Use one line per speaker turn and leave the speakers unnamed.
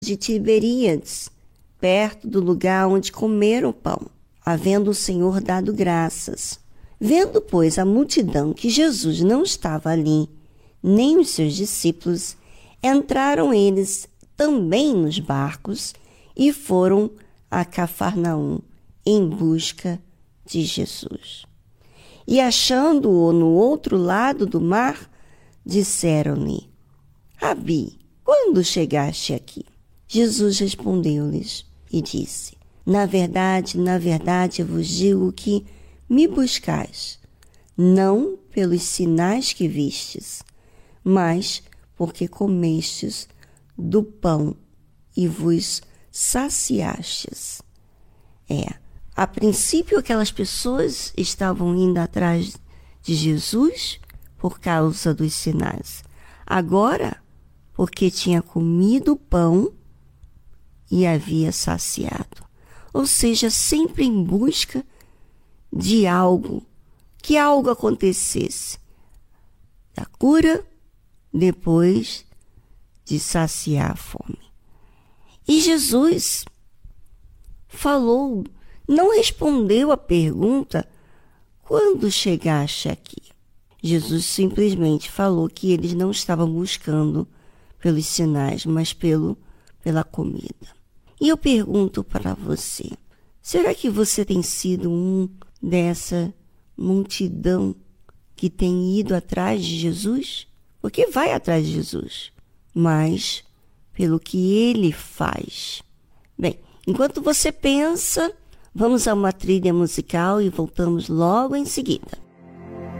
de Tiberíades, perto do lugar onde comeram o pão, havendo o Senhor dado graças. Vendo, pois, a multidão que Jesus não estava ali, nem os seus discípulos, entraram eles também nos barcos e foram a Cafarnaum em busca de Jesus. E achando-o no outro lado do mar, disseram-lhe: Rabi, quando chegaste aqui? Jesus respondeu-lhes e disse: na verdade, eu vos digo que me buscais, não pelos sinais que vistes, mas porque comestes do pão e vos saciastes. A princípio aquelas pessoas estavam indo atrás de Jesus por causa dos sinais. Agora, porque tinha comido o pão e havia saciado. Ou seja, sempre em busca de algo, que algo acontecesse. Da cura, depois de saciar a fome. E Jesus falou, não respondeu a pergunta, quando chegaste aqui? Jesus simplesmente falou que eles não estavam buscando pelos sinais, mas pela comida. E eu pergunto para você, será que você tem sido um dessa multidão que tem ido atrás de Jesus? Porque vai atrás de Jesus, mas pelo que ele faz. Bem, enquanto você pensa, vamos a uma trilha musical e voltamos logo em seguida.